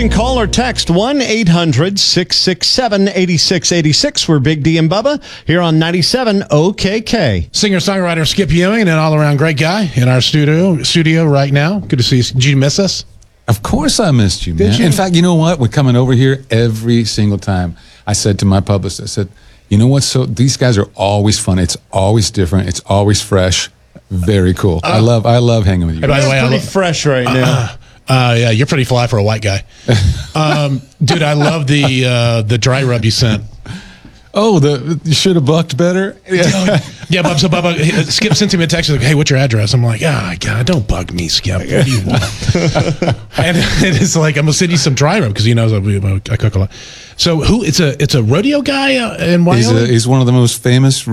can call or text 1-800-667-8686. We're Big D and Bubba here on 97 OKK. Singer-songwriter Skip Ewing, and an all-around great guy in our studio right now. Good to see you. Did you miss us? Of course I missed you, man. Did you? In fact, you know what? We're coming over here every single time. I said to my publicist, I said, you know what? So these guys are always fun. It's always different. It's always fresh. Very cool. I love hanging with you. By the way, Pretty fresh right now. yeah, you're pretty fly for a white guy. Dude, I love the dry rub you sent. Oh, you should have bucked better. Yeah, Bob. So Bob, Skip sent me a text like, "Hey, what's your address?" I'm like, God, don't bug me, Skip. What do you want? And it's like, I'm gonna send you some dry rub because he knows I cook a lot. So it's a rodeo guy in Wyoming. He's one of the most famous